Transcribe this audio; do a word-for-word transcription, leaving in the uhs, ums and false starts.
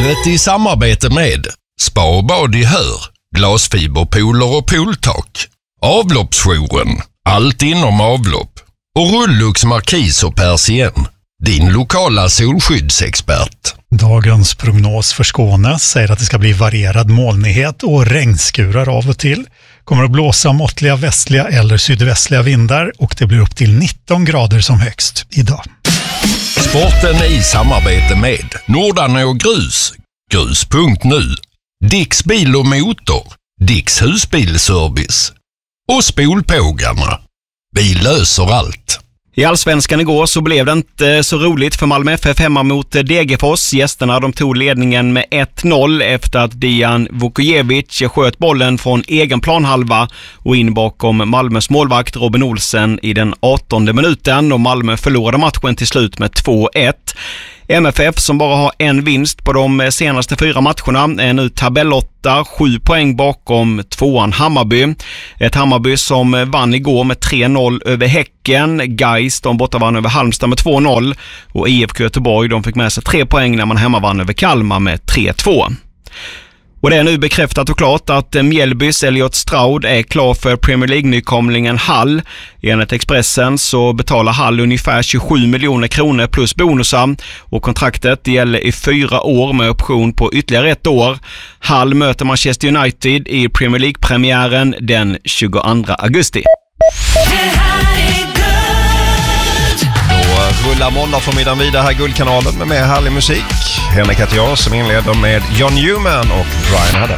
Vädret i samarbete med Spa och bad i Hör, glasfiberpooler och pooltak, Avloppsjouren, allt inom avlopp och Rullux Markis och Persien, din lokala solskyddsexpert. Dagens prognos för Skåne säger att det ska bli varierad molnighet och regnskurar av och till. Kommer att blåsa måttliga västliga eller sydvästliga vindar och det blir upp till nitton grader som högst idag. Sporten i samarbete med Nordarna och Grus, grus punkt nu, Dicks bil och motor, Dicks husbilservice och Spolpågarna. Vi löser allt. I Allsvenskan igår så blev det inte så roligt för Malmö F F hemma mot Degerfors. Gästerna de tog ledningen med ett noll efter att Dejan Vukojevic sköt bollen från egen planhalva och in bakom Malmös målvakt Robin Olsen i den artonde minuten, och Malmö förlorade matchen till slut med två ett. M F F som bara har en vinst på de senaste fyra matcherna är nu tabellotta, sju poäng bakom tvåan Hammarby. Ett Hammarby som vann igår med tre noll över Häcken. Gais de borta vann över Halmstad med två noll och I F K Göteborg de fick med sig tre poäng när man hemma vann över Kalmar med tre två. Och det är nu bekräftat och klart att Mjällbys Elliot Stroud är klar för Premier League-nykomlingen Hull. Enligt Expressen så betalar Hull ungefär tjugosju miljoner kronor plus bonusar, och kontraktet gäller i fyra år med option på ytterligare ett år. Hull möter Manchester United i Premier League-premiären den tjugoandra augusti. Då rullar måndag förmiddagen vidare här Guldkanalen med mer härlig musik. Henrik heter jag som inleder med John Newman och Brian Haddad.